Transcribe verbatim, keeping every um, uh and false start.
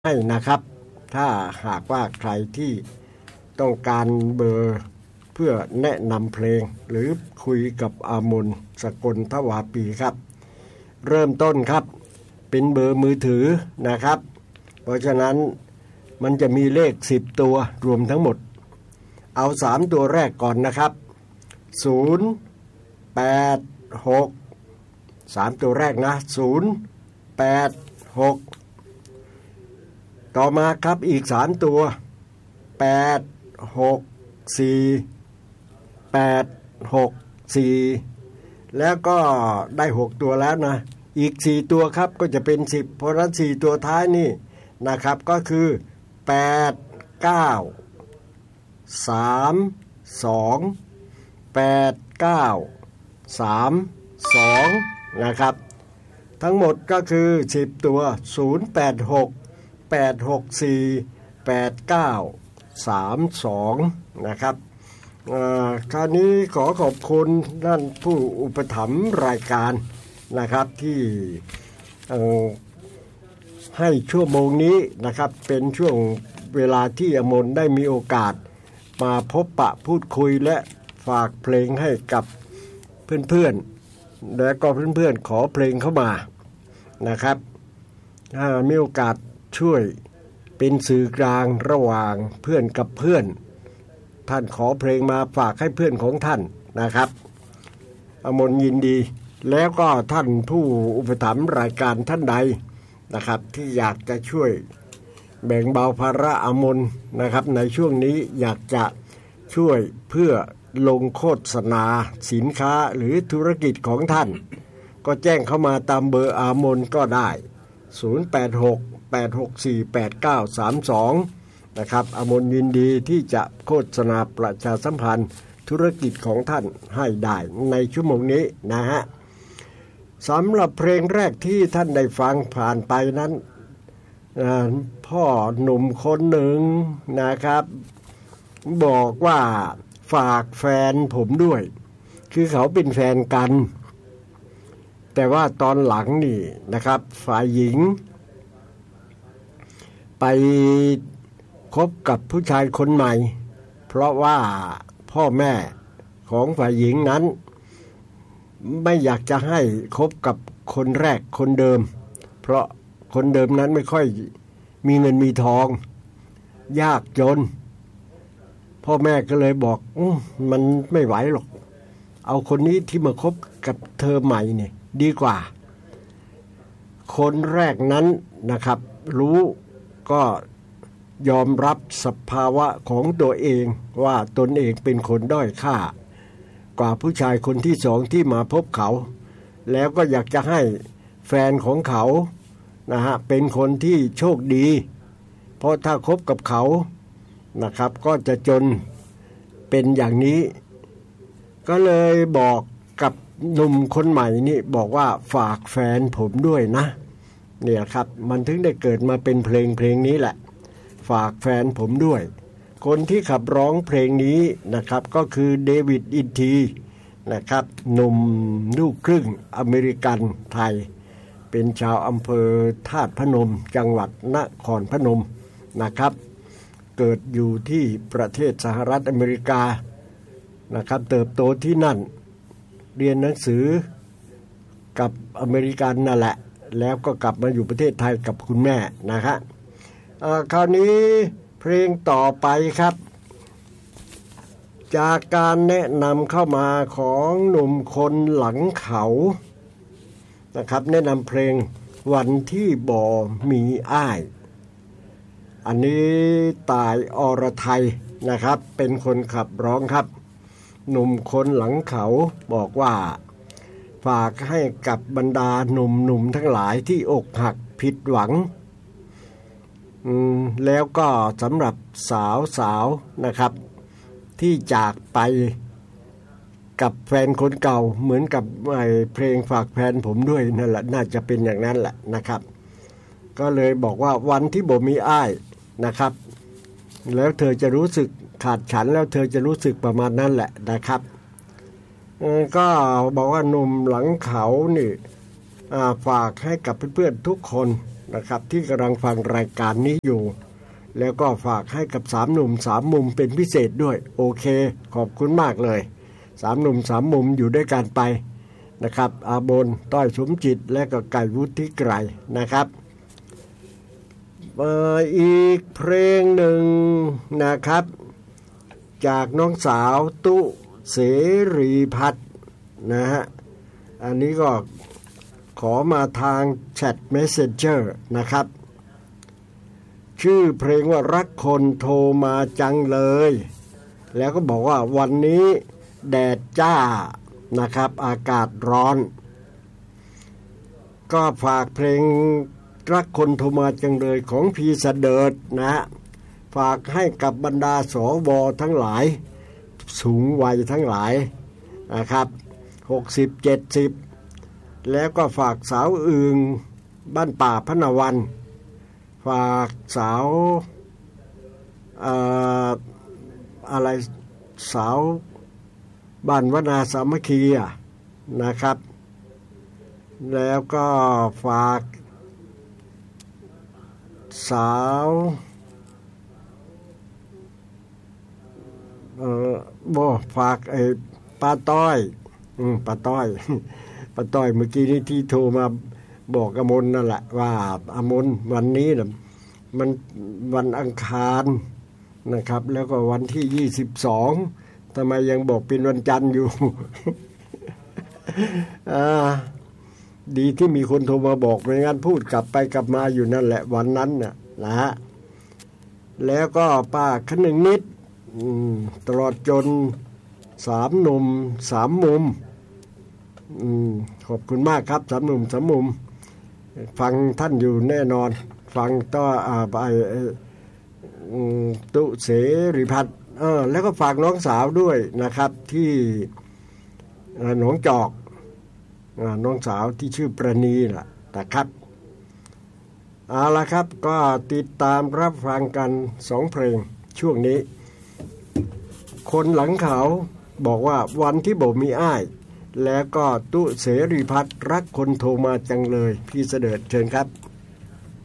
ให้นะครับถ้าหากว่าใครที่ต้องการเบอร์เพื่อแนะนำเพลงหรือคุยกับอามนสกลทวาปีครับเริ่มต้นครับเป็นเบอร์มือถือนะครับเพราะฉะนั้นมันจะมีเลขสิบตัวรวมทั้งหมดเอาสามตัวแรกก่อนนะครับศูนย์ แปด หกสามตัวแรกนะศูนย์ แปด หกต่อมาครับอีกสามตัวแปด หก สี่ แปด หก สี่แล้วก็ได้หกตัวแล้วนะอีกสี่ตัวครับก็จะเป็นสิบเพราะฉะนั้นสี่ตัวท้ายนี่นะครับก็คือแปด เก้า สาม สอง แปด เก้า สาม สองนะครับทั้งหมดก็คือสิบตัวศูนย์ แปด หก แปด หก สี่ แปด เก้า สาม สองนะครับคราวนี้ขอขอบคุณท่านผู้อุปถัมภ์รายการนะครับที่ให้ชั่วโมงนี้นะครับเป็นช่วงเวลาที่อมนได้มีโอกาสมาพบปะพูดคุยและฝากเพลงให้กับเพื่อนๆและก็เพื่อนๆขอเพลงเข้ามานะครับถ้ามีโอกาสช่วยเป็นสื่อกลางระหว่างเพื่อนกับเพื่อนท่านขอเพลงมาฝากให้เพื่อนของท่านนะครับอมนยินดีแล้วก็ท่านผู้อุปถัมภ์รายการท่านใดนะครับที่อยากจะช่วยแบ่งเบาภาระอมนนะครับในช่วงนี้อยากจะช่วยเพื่อลงโฆษณาสินค้าหรือธุรกิจของท่านก็แจ้งเข้ามาตามเบอร์อามนก็ได้ศูนย์ แปด หก แปด หก สี่ แปด เก้า สาม สองนะครับอมนยินดีที่จะโฆษณาประชาสัมพันธ์ธุรกิจของท่านให้ได้ในชั่วโมงนี้นะฮะสำหรับเพลงแรกที่ท่านได้ฟังผ่านไปนั้นพ่อหนุ่มคนหนึ่งนะครับบอกว่าฝากแฟนผมด้วยคือเขาเป็นแฟนกันแต่ว่าตอนหลังนี่นะครับฝ่ายหญิงไปคบกับผู้ชายคนใหม่เพราะว่าพ่อแม่ของฝ่ายหญิงนั้นไม่อยากจะให้คบกับคนแรกคนเดิมเพราะคนเดิมนั้นไม่ค่อยมีเงินมีทองยากจนพ่อแม่ก็เลยบอกมันไม่ไหวหรอกเอาคนนี้ที่มาคบกับเธอใหม่เนี่ยดีกว่าคนแรกนั้นนะครับรู้ก็ยอมรับสภาวะของตัวเองว่าตนเองเป็นคนด้อยค่ากว่าผู้ชายคนที่สองที่มาพบเขาแล้วก็อยากจะให้แฟนของเขานะฮะเป็นคนที่โชคดีเพราะถ้าคบกับเขานะครับก็จะจนเป็นอย่างนี้ก็เลยบอกกับหนุ่มคนใหม่นี่บอกว่าฝากแฟนผมด้วยนะเนี่ยครับมันถึงได้เกิดมาเป็นเพลงเพลงนี้แหละฝากแฟนผมด้วยคนที่ขับร้องเพลงนี้นะครับก็คือเดวิดอินทีนะครับหนุ่มลูกครึ่งอเมริกันไทยเป็นชาวอำเภอธาตุพนมจังหวัดนครพนมนะครับเกิดอยู่ที่ประเทศสหรัฐอเมริกานะครับเติบโตที่นั่นเรียนหนังสือกับอเมริกันนั่นแหละแล้วก็กลับมาอยู่ประเทศไทยกับคุณแม่นะครับคราวนี้เพลงต่อไปครับจากการแนะนำเข้ามาของหนุ่มคนหลังเขานะครับแนะนำเพลงวันที่บ่มีอ้ายอันนี้ตายอรไทยนะครับเป็นคนขับร้องครับหนุ่มคนหลังเขาบอกว่าฝากให้กับบรรดาหนุ่มๆทั้งหลายที่อกหักผิดหวังอืมแล้วก็สำหรับสาวๆนะครับที่จากไปกับแฟนคนเก่าเหมือนกับไอ้เพลงฝากแฟนผมด้วยนั่นแหละน่าจะเป็นอย่างนั้นแหละนะครับก็เลยบอกว่าวันที่บ่มีอ้ายนะครับแล้วเธอจะรู้สึกขาดฉันแล้วเธอจะรู้สึกประมาณนั้นแหละนะครับก็บอกว่าหนุ่มหลังเขานี่ฝากให้กับเพื่อนๆทุกคนนะครับที่กำลังฟังรายการนี้อยู่แล้วก็ฝากให้กับสามหนุ่มสามมุมเป็นพิเศษด้วยโอเคขอบคุณมากเลยสามหนุ่มสามมุมอยู่ด้วยกันไปนะครับอาบนต้อยสมจิตและก็ไก่วุฒิไกรนะครับมาอีกเพลงหนึ่งนะครับจากน้องสาวตุเสรีพัฒน์นะฮะอันนี้ก็ขอมาทางแชทเมสเซนเจอร์นะครับชื่อเพลงว่ารักคนโทรมาจังเลยแล้วก็บอกว่าวันนี้แดดจ้านะครับอากาศร้อนก็ฝากเพลงรักคนโทรมาจังเลยของพีเสดิร์ดนะฮะฝากให้กับบรรดาสวทั้งหลายสูงวัยทั้งหลายนะครับหกสิบ เจ็ดสิบแล้วก็ฝากสาวอึงบ้านป่าพนวันฝากสาวเอ่ออะไรสาวบ้านวนาสามัคคีนะครับแล้วก็ฝากสาวเอ่อบ่ฝากไอ้ป้าต้อยอืมป้าต้อยป้าต้อยเมื่อกี้นี้ที่โทรมาบอกอมนนั่นแหละว่าอมนวันนี้น่ะมันวันอังคารนะครับแล้วก็วันที่ยี่สิบสองทำไมยังบอกเป็นวันจันทร์อยู่ อ่าดีที่มีคนโทรมาบอกไม่งั้นพูดกลับไปกลับมาอยู่นั่นแหละวันนั้นน่ะนะฮะแล้วก็ป้าขนึงนิดตลอดจนสามหนุ่มสามมุมขอบคุณมากครับสามหนุ่มสามมุมฟังท่านอยู่แน่นอนฟังต่ออ่าไปตุเสรีพัฒน์เออแล้วก็ฝากน้องสาวด้วยนะครับที่หนองจอกน้องสาวที่ชื่อประณีล่ะนะครับเอาละครับก็ติดตามรับฟังกันสองเพลงช่วงนี้คนหลังเขาบอกว่าวันที่บ่มีอ้ายแล้วก็ตุเสรีพัฒน์รักคนโทรมาจังเลยพี่เสด็จเชิญครับ